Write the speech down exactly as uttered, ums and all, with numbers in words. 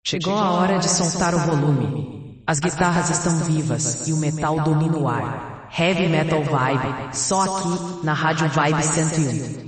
Chegou a hora de soltar o volume. As guitarras estão vivas e o metal domina o ar. Heavy Metal Vibe, só aqui na Rádio Vibe cento e um.